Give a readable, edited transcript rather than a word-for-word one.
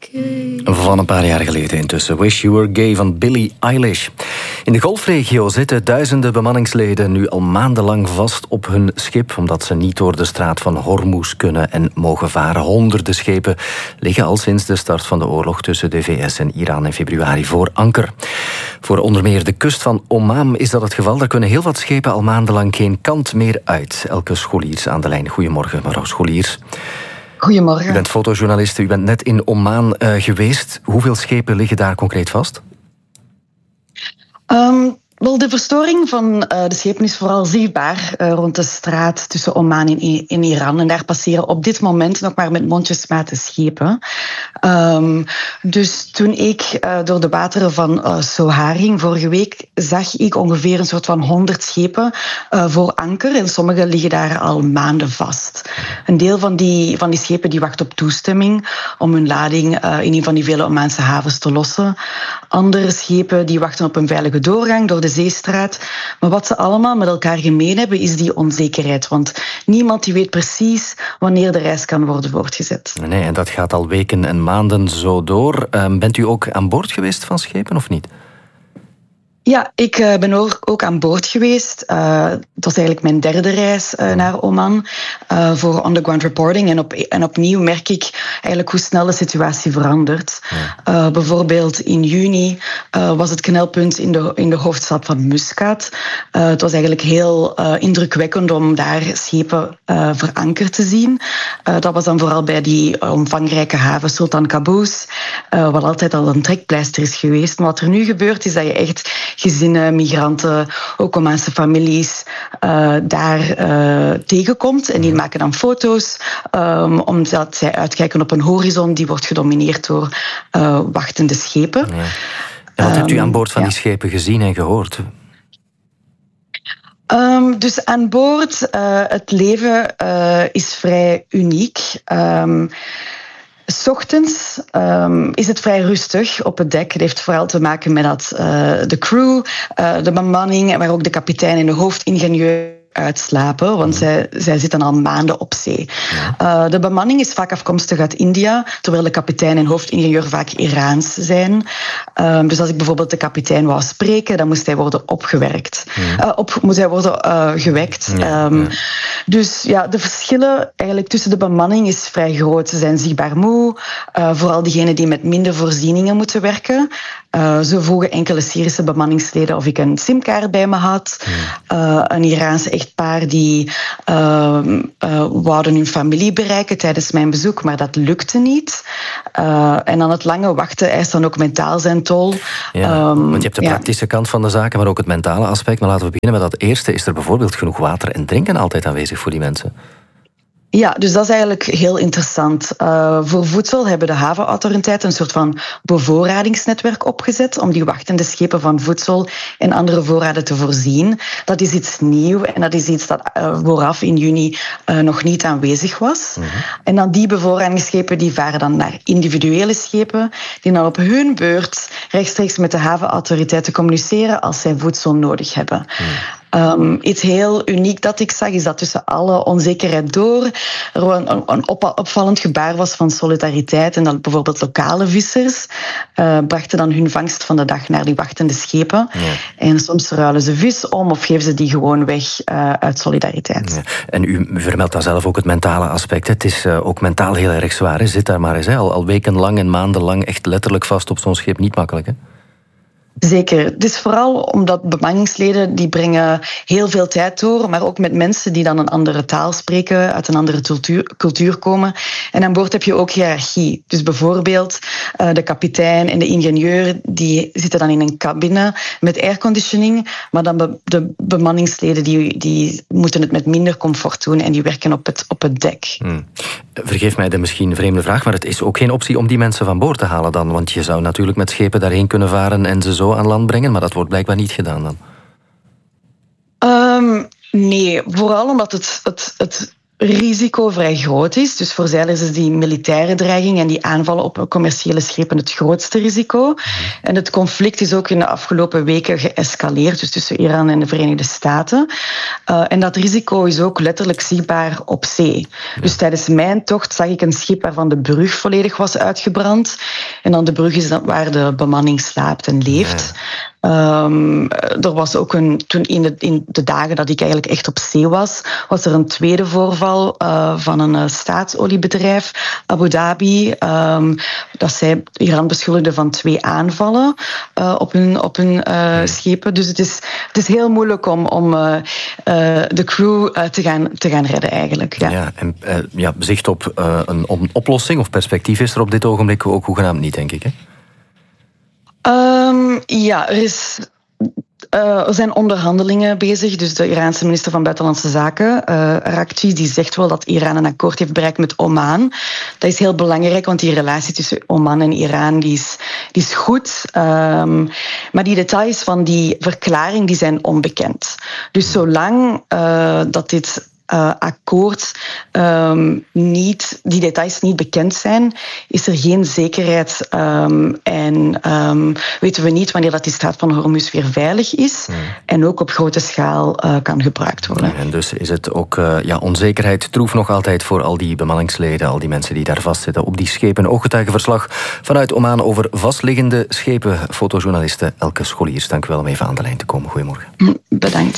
Van een paar jaar geleden intussen. Wish You Were Gay van Billie Eilish. In de golfregio zitten duizenden bemanningsleden nu al maandenlang vast op hun schip, omdat ze niet door de straat van Hormuz kunnen en mogen varen. Honderden schepen liggen al sinds de start van de oorlog tussen de VS en Iran in februari voor anker. Voor onder meer de kust van Oman is dat het geval. Daar kunnen heel wat schepen al maandenlang geen kant meer uit. Elke Scholiers aan de lijn. Goedemorgen, mevrouw Scholiers. Goedemorgen. U bent fotojournaliste, u bent net in Oman geweest. Hoeveel schepen liggen daar concreet vast? Wel, de verstoring van de schepen is vooral zichtbaar rond de straat tussen Oman en Iran. En daar passeren op dit moment nog maar met mondjesmaat de schepen. Dus toen ik door de wateren van Sohar ging vorige week, zag ik ongeveer een soort van 100 schepen voor anker. En sommige liggen daar al maanden vast. Een deel van die schepen die wacht op toestemming om hun lading in een van die vele Omaanse havens te lossen. Andere schepen die wachten op een veilige doorgang door de zeestraat. Maar wat ze allemaal met elkaar gemeen hebben, is die onzekerheid. Want niemand die weet precies wanneer de reis kan worden voortgezet. Nee, en dat gaat al weken en maanden zo door. Bent u ook aan boord geweest van schepen of niet? Ja, ik ben ook aan boord geweest. Het was eigenlijk mijn derde reis naar Oman voor on-the-ground reporting. En opnieuw merk ik eigenlijk hoe snel de situatie verandert. Ja. Bijvoorbeeld in juni was het knelpunt in de hoofdstad van Muscat. Het was eigenlijk heel indrukwekkend om daar schepen verankerd te zien. Dat was dan vooral bij die omvangrijke haven Sultan Qaboos, wat altijd al een trekpleister is geweest. Maar wat er nu gebeurt is dat je echt gezinnen, migranten, ook Omaanse families daar tegenkomt. En die maken dan foto's, omdat zij uitkijken op een horizon die wordt gedomineerd door wachtende schepen. Ja. En wat hebt u aan boord van die schepen gezien en gehoord? Dus aan boord, het leven is vrij uniek. 's Ochtends is het vrij rustig op het dek. Het heeft vooral te maken met dat de crew, de bemanning, maar ook de kapitein en de hoofdingenieur uitslapen, want zij zitten al maanden op zee. Ja. De bemanning is vaak afkomstig uit India, terwijl de kapitein en hoofdingenieur vaak Iraans zijn. Dus als ik bijvoorbeeld de kapitein wou spreken, dan moest hij worden opgewerkt. Moest hij worden gewekt. Dus ja, de verschillen eigenlijk tussen de bemanning is vrij groot. Ze zijn zichtbaar moe, vooral diegenen die met minder voorzieningen moeten werken. Zo vroegen enkele Syrische bemanningsleden of ik een simkaart bij me had. Een Iraanse echtpaar die wouden hun familie bereiken tijdens mijn bezoek, maar dat lukte niet. En dan het lange wachten eist dan ook mentaal zijn tol. Ja, want je hebt de praktische kant van de zaken, maar ook het mentale aspect. Maar laten we beginnen met dat eerste. Is er bijvoorbeeld genoeg water en drinken altijd aanwezig voor die mensen? Ja, dus dat is eigenlijk heel interessant. Voor voedsel hebben de havenautoriteiten een soort van bevoorradingsnetwerk opgezet om die wachtende schepen van voedsel en andere voorraden te voorzien. Dat is iets nieuws en dat is iets dat vooraf in juni nog niet aanwezig was. En dan die bevoorradingsschepen die varen dan naar individuele schepen die dan op hun beurt rechtstreeks met de havenautoriteiten communiceren als zij voedsel nodig hebben. Iets heel uniek dat ik zag, is dat tussen alle onzekerheid door er een opvallend gebaar was van solidariteit. En dat bijvoorbeeld lokale vissers brachten dan hun vangst van de dag naar die wachtende schepen. Ja. En soms ruilen ze vis om of geven ze die gewoon weg uit solidariteit. Ja. En u vermeldt dan zelf ook het mentale aspect. Het is ook mentaal heel erg zwaar. Hè? Zit daar maar eens. Hè? Al wekenlang en maandenlang echt letterlijk vast op zo'n schip. Niet makkelijk, hè? Zeker. Het is vooral omdat bemanningsleden die brengen heel veel tijd door, maar ook met mensen die dan een andere taal spreken, uit een andere cultuur komen. En aan boord heb je ook hiërarchie. Dus bijvoorbeeld de kapitein en de ingenieur die zitten dan in een cabine met airconditioning, maar dan de bemanningsleden die moeten het met minder comfort doen en die werken op het dek. Vergeef mij de misschien vreemde vraag, maar het is ook geen optie om die mensen van boord te halen dan, want je zou natuurlijk met schepen daarheen kunnen varen en ze zo aan land brengen, maar dat wordt blijkbaar niet gedaan dan. Nee, vooral omdat het risico vrij groot is. Dus voor zeilers is die militaire dreiging en die aanvallen op commerciële schepen het grootste risico. En het conflict is ook in de afgelopen weken geëscaleerd, dus tussen Iran en de Verenigde Staten. En dat risico is ook letterlijk zichtbaar op zee. Dus tijdens mijn tocht zag ik een schip waarvan de brug volledig was uitgebrand. En dan de brug is waar de bemanning slaapt en leeft. Er was ook toen in de dagen dat ik eigenlijk echt op zee was er een tweede voorval van een staatsoliebedrijf, Abu Dhabi, dat zij Iran beschuldigde van 2 aanvallen op hun schepen. Dus het is heel moeilijk om de crew te gaan redden eigenlijk. Ja. En zicht op een oplossing of perspectief is er op dit ogenblik ook hoegenaamd niet, denk ik, hè? Er zijn onderhandelingen bezig. Dus de Iraanse minister van Buitenlandse Zaken, Araghchi, die zegt wel dat Iran een akkoord heeft bereikt met Oman. Dat is heel belangrijk, want die relatie tussen Oman en Iran die is goed. Maar die details van die verklaring die zijn onbekend. Dus zolang dat dit akkoord die details niet bekend zijn, is er geen zekerheid en weten we niet wanneer dat die straat van Hormuz weer veilig is en ook op grote schaal kan gebruikt worden. En dus is het ook onzekerheid troef nog altijd voor al die bemanningsleden, al die mensen die daar vastzitten op die schepen. Ooggetuigenverslag vanuit Oman over vastliggende schepen. Fotojournaliste Elke Scholiers, dank u wel om even aan de lijn te komen. Goedemorgen. Bedankt.